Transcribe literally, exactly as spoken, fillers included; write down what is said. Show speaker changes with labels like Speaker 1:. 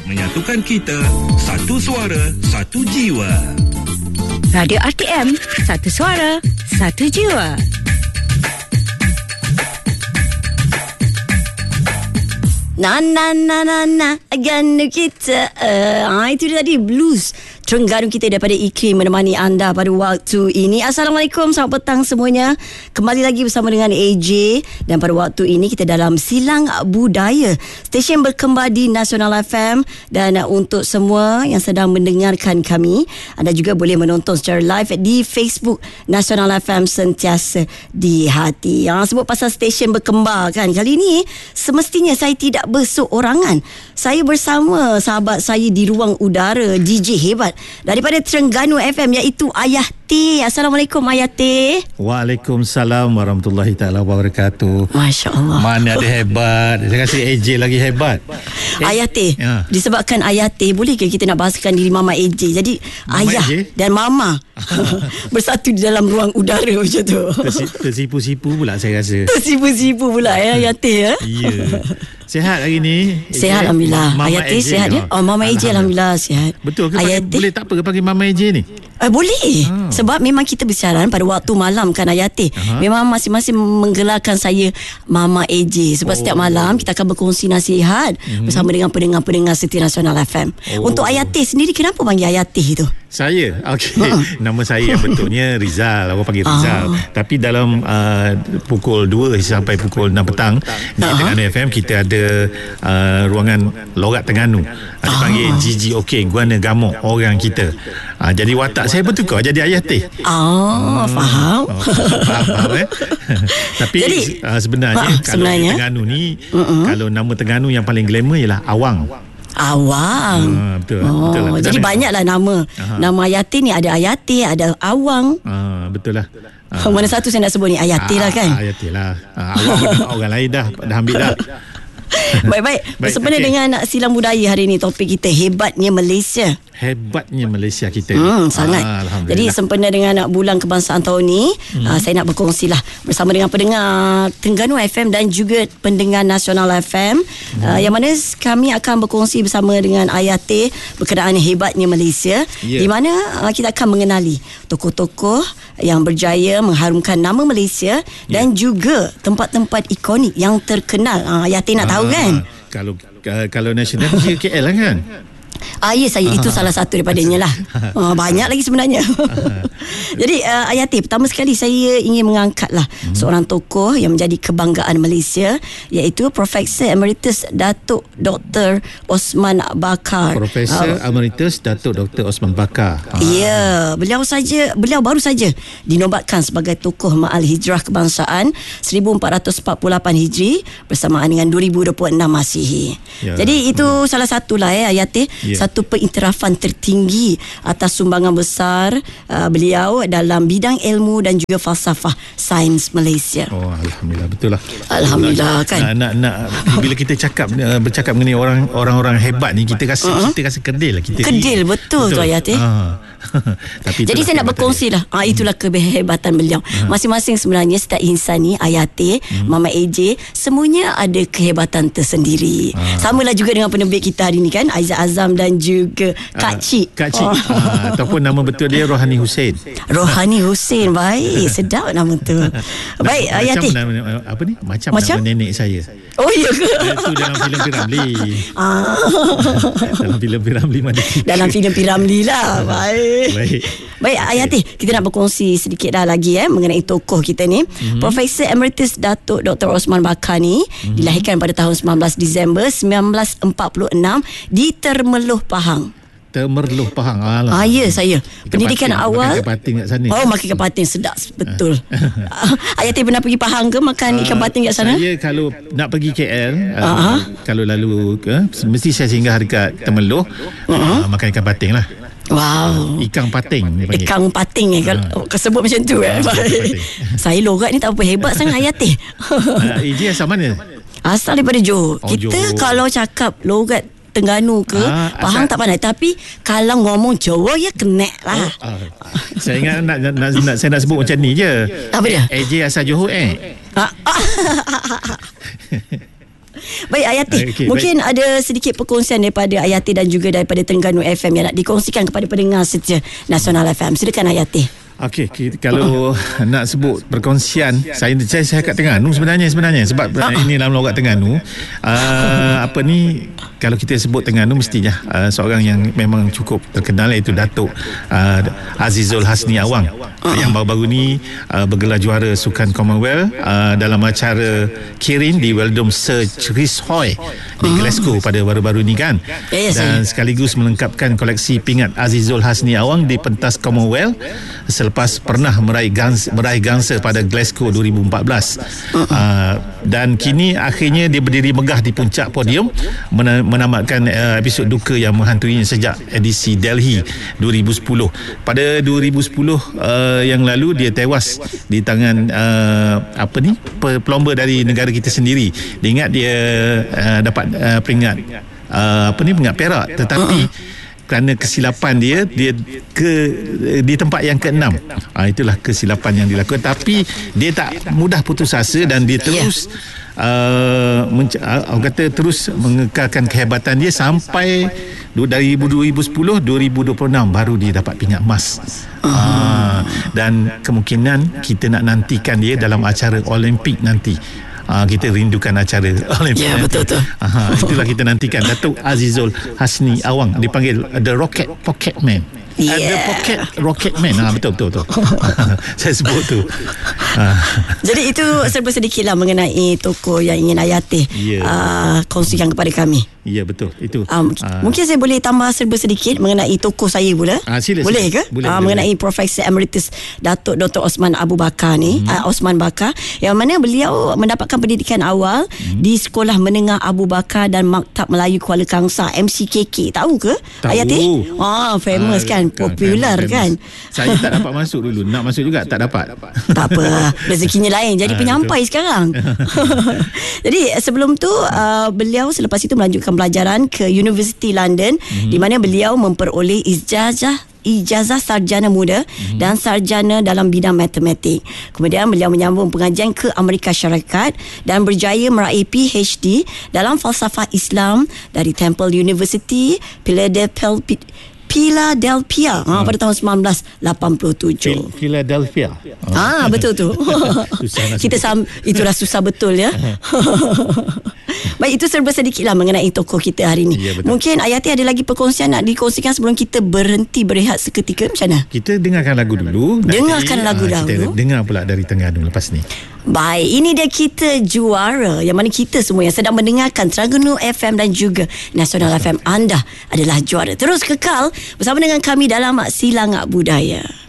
Speaker 1: menyatukan kita, satu suara, satu jiwa.
Speaker 2: Radio R T M, satu suara, satu jiwa. Na na na na na agak kita uh, ah, itu dia tadi blues Terengganu kita daripada Ikrim menemani anda pada waktu ini. Assalamualaikum, selamat petang semuanya. Kembali lagi bersama dengan A J. Dan pada waktu ini kita dalam Silang Budaya, stesen berkembar di Nasional F M. Dan untuk semua yang sedang mendengarkan kami, anda juga boleh menonton secara live di Facebook Nasional F M, sentiasa di hati. Yang sebut pasal stesen berkembar kan, kali ini semestinya saya tidak berseorangan. Saya bersama sahabat saya di ruang udara, D J hebat daripada Terengganu F M, iaitu Ayah T. Assalamualaikum Ayah T.
Speaker 3: Waalaikumsalam warahmatullahi taala wabarakatuh.
Speaker 2: Masya Allah.
Speaker 3: Mana ada hebat. Saya rasa A J lagi hebat.
Speaker 2: Ayah T, ya. Disebabkan Ayah T, boleh ke kita nak bahaskan diri Mama A J? Jadi Mama Ayah A J dan Mama bersatu di dalam ruang udara macam tu.
Speaker 3: Tersipu-sipu pula saya rasa.
Speaker 2: Tersipu-sipu pula ya Ayah T ya.
Speaker 3: Ya. Sihat hari ni?
Speaker 2: Sihat Alhamdulillah.
Speaker 3: Mama
Speaker 2: Ayah T sihat ya? Oh, Mama A J Alhamdulillah sihat.
Speaker 3: Betul ke?
Speaker 2: Ayah
Speaker 3: Panggil, boleh tak apa ke panggil Mama A J ni?
Speaker 2: Eh, boleh. Oh. Sebab memang kita bersiaran pada waktu malam kan Ayah T. Uh-huh. Memang masing-masing menggelarkan saya Mama A J. Sebab oh. setiap malam kita akan berkongsi nasihat mm-hmm. bersama dengan pendengar-pendengar setia Nasional F M. Oh. Untuk Ayah T sendiri, kenapa panggil Ayah T itu?
Speaker 3: Saya? Okey. Uh-huh. Nama saya yang betulnya Rizal. Orang panggil Rizal. Uh-huh. Tapi dalam uh, pukul dua sampai pukul enam petang di uh-huh. Terengganu F M, kita ada uh, ruangan Logat Terengganu. Ada uh-huh. panggil G G Okey, Guana Gamok orang kita. Uh, jadi watak saya bertukar jadi Ayah T.
Speaker 2: Oh, hmm. faham.
Speaker 3: Oh, faham, faham eh. Tapi jadi, uh, sebenarnya ha, kalau sebenarnya, Terengganu ni, uh-uh. kalau nama Terengganu yang paling glamour ialah Awang.
Speaker 2: Awang.
Speaker 3: Ha, betul.
Speaker 2: Oh,
Speaker 3: betul lah. Betul
Speaker 2: jadi
Speaker 3: lah.
Speaker 2: banyaklah nama. Aha. Nama Ayah T ni ada Ayah T, ada Awang.
Speaker 3: Ha, betul lah.
Speaker 2: Ha. Mana satu saya nak sebut ni? Ayah T lah kan?
Speaker 3: Ayah T lah. Ha, Awang orang lain dah dah ambil dah.
Speaker 2: Baik-baik. Sebenarnya okay. dengan Silang Budaya hari ini, topik kita hebatnya Malaysia.
Speaker 3: Hebatnya Malaysia kita.
Speaker 2: Hmm, sangat.
Speaker 3: Ah,
Speaker 2: jadi sempena dengan bulan kebangsaan tahun ni, hmm. uh, saya nak berkongsi lah bersama dengan pendengar Terengganu F M dan juga pendengar Nasional F M, hmm. uh, yang mana kami akan berkongsi bersama dengan Ayah T berkenaan hebatnya Malaysia, yeah. di mana uh, kita akan mengenali tokoh-tokoh yang berjaya mengharumkan nama Malaysia, yeah. dan juga tempat-tempat ikonik yang terkenal. uh, Ayah T nak tahu ah, kan?
Speaker 3: Kalau uh, kalau nasional K L lah kan?
Speaker 2: Ah, ya, saya itu salah satu daripadanya lah. Ah, banyak lagi sebenarnya. Jadi uh, Ayah T, pertama sekali saya ingin mengangkatlah hmm. seorang tokoh yang menjadi kebanggaan Malaysia, iaitu Profesor Emeritus Datuk Doktor Osman Bakar.
Speaker 3: Profesor uh, Emeritus Datuk Doktor Osman Bakar.
Speaker 2: Ah. Ya, beliau saja beliau baru saja dinobatkan sebagai tokoh Ma'al Hijrah Kebangsaan seribu empat ratus empat puluh lapan Hijri bersamaan dengan dua ribu dua puluh enam Masihi. Ya. Jadi itu hmm. salah satulah ya Ayah T. Yeah. Satu pengiktirafan tertinggi atas sumbangan besar uh, beliau dalam bidang ilmu dan juga falsafah sains Malaysia.
Speaker 3: Oh, alhamdulillah, betul lah.
Speaker 2: Alhamdulillah kan.
Speaker 3: Nak, nak, nak bila kita cakap uh, bercakap mengenai orang orang-orang hebat ni, kita rasa uh-huh. kita rasa kedil lah kita.
Speaker 2: Kedil ni. betul, betul tu Ayah T. Uh. Tapi jadi saya nak berkongsi lah. Ah, itulah kehebatan beliau. Uh. Masing-masing sebenarnya setiap insan ni, Ayah T, hmm. Mama A J, semuanya ada kehebatan tersendiri. Uh. Samalah juga dengan penerbit kita hari ni kan, Aizat Azam dan juga Kak uh, Cik.
Speaker 3: Kak Cik. Oh. Uh, ataupun nama betul dia Rohani Hussein.
Speaker 2: Rohani Hussein, baik. Sedap nama tu. Baik, Ayah T.
Speaker 3: Nama, apa ni? Macam,
Speaker 2: Macam?
Speaker 3: nama nenek saya.
Speaker 2: Oh, iya ke?
Speaker 3: Itu dalam filem P. Ramlee.
Speaker 2: Ah.
Speaker 3: Dalam filem P. Ramlee mana?
Speaker 2: Dalam filem P. Ramlee lah. Baik.
Speaker 3: Baik.
Speaker 2: Baik, Ayah T, kita nak berkongsi sedikit dah lagi eh mengenai tokoh kita ni. Mm-hmm. Profesor Emeritus Datuk Doktor Osman Bakar ni mm-hmm. dilahirkan pada tahun sembilan belas Disember sembilan belas empat puluh enam di Termeluh, Pahang.
Speaker 3: Termeluh, Pahang.
Speaker 2: Alah. Ah, ya, saya. Pendidikan
Speaker 3: Kepating,
Speaker 2: awal.
Speaker 3: Makan kepating kat sana.
Speaker 2: Oh, makan kepating sedap betul. Ayah T pernah pergi Pahang ke makan uh, ikan pating kat sana?
Speaker 3: Saya kalau nak pergi K L, uh, kalau lalu ke, mesti saya singgah dekat Termeluh, uh-huh. uh, makan ikan pating lah.
Speaker 2: Wow.
Speaker 3: Ikan pating.
Speaker 2: Ikan pating eh, kalau ha. sebut macam tu eh. Saya logat ni tak apa hebat sangat Ayah T.
Speaker 3: uh, A J asal mana?
Speaker 2: Asal daripada Johor.
Speaker 3: Oh,
Speaker 2: Kita
Speaker 3: Johor.
Speaker 2: Kalau cakap logat Terengganu ke ah, Pahang asal... tak pandai, tapi kalau ngomong Jawa ya kena lah. Oh, uh,
Speaker 3: saya ingat nak, nak, nak, nak saya nak sebut macam ni je.
Speaker 2: Apa dia?
Speaker 3: A J asal Johor eh. Ah.
Speaker 2: Baik Ayati,
Speaker 3: okay,
Speaker 2: mungkin baik. ada sedikit perkongsian daripada Ayati dan juga daripada Terengganu F M yang nak dikongsikan kepada pendengar setia Nasional F M. Silakan Ayati.
Speaker 3: Okey, kalau uh. nak sebut perkongsian, saya saya saya kat Terengganu sebenarnya sebenarnya sebab uh. ini dalam logat Terengganu. Uh, apa ni, kalau kita sebut Terengganu mestinya uh, seorang yang memang cukup terkenal iaitu Datuk uh, Azizul Hasni Awang uh. yang baru-baru ni uh, bergelar juara Sukan Commonwealth uh, dalam acara Kirin di Weldom Sir Chris Hoy di Glasgow pada baru-baru ni kan. Yes, dan yes. sekaligus melengkapkan koleksi pingat Azizul Hasni Awang di pentas Commonwealth selepas pernah meraih gangsa, meraih gangsa pada Glasgow dua ribu empat belas. Uh-uh. Uh, dan kini akhirnya dia berdiri megah di puncak podium menamatkan uh, episod duka yang menghantuinya sejak edisi Delhi dua ribu sepuluh. Pada dua ribu sepuluh uh, yang lalu dia tewas di tangan uh, apa ni pelomba dari negara kita sendiri. Dia ingat dia uh, dapat uh, peringkat uh, apa ni peringkat perak, tetapi uh-uh. kerana kesilapan dia dia ke di tempat yang keenam. Ha, itulah kesilapan yang dilakukan, tapi dia tak mudah putus asa dan dia terus yeah. uh, menc- uh, kata terus mengekalkan kehebatan dia sampai dari dua ribu sepuluh dua ribu dua puluh enam baru dia dapat pingat emas. Uh. Uh, dan kemungkinan kita nak nantikan dia dalam acara Olimpik nanti. Uh, kita rindukan acara Olimpik.
Speaker 2: Ya, betul betul.
Speaker 3: Aha, itulah kita nantikan Datuk Azizul Hasni Awang, dipanggil The Rocket Pocket Man. Yeah. Uh, The Pocket Rocket Man. Ha, betul betul betul. Saya sebut tu. Uh.
Speaker 2: Jadi itu serba sedikitlah mengenai tokoh yang ingin Ayati yeah. uh, kongsikan kepada kami.
Speaker 3: Ya, betul. Itu.
Speaker 2: Um, uh, mungkin saya boleh tambah serba sedikit mengenai tokoh saya pula.
Speaker 3: Uh, sila,
Speaker 2: boleh
Speaker 3: sila.
Speaker 2: ke?
Speaker 3: Boleh,
Speaker 2: uh,
Speaker 3: boleh,
Speaker 2: mengenai
Speaker 3: boleh.
Speaker 2: Profesor Emeritus Datuk Doktor Osman Abu Bakar ni, hmm. uh, Osman Bakar, yang mana beliau mendapatkan pendidikan awal hmm. di Sekolah Menengah Abu Bakar dan Maktab Melayu Kuala Kangsar, M C K K. Tahu ke?
Speaker 3: Tahu.
Speaker 2: Ayati? Ah, famous uh, kan, popular kan.
Speaker 3: Saya tak dapat masuk dulu. Nak masuk juga tak dapat.
Speaker 2: Tak apa, rezekinya lain. Jadi uh, penyampai betul. Sekarang. Jadi sebelum tu uh, beliau selepas itu melanjutkan pelajaran ke University London, mm-hmm. di mana beliau memperoleh ijazah ijazah sarjana muda mm-hmm. dan sarjana dalam bidang matematik. Kemudian beliau menyambung pengajian ke Amerika Syarikat dan berjaya meraih P H D dalam falsafah Islam dari Temple University, Philadelphia Philadelphia ha, pada tahun sembilan belas lapan puluh tujuh.
Speaker 3: Philadelphia.
Speaker 2: Ah, betul tu. Kita sam itulah susah betul ya. Baik, itu serba sedikitlah mengenai tokoh kita hari ini. Ya, mungkin Ayati ada lagi perkongsian nak dikongsikan sebelum kita berhenti berehat seketika, macam mana?
Speaker 3: Kita dengarkan lagu dulu.
Speaker 2: Dengarkan
Speaker 3: nanti,
Speaker 2: lagu
Speaker 3: aa,
Speaker 2: dahulu.
Speaker 3: Kita dengar pula dari Terengganu lepas ni.
Speaker 2: Baik, ini dia Kita Juara, yang mana kita semua yang sedang mendengarkan Terengganu F M dan juga Nasional F M, anda adalah juara. Terus kekal bersama dengan kami dalam Silang Budaya.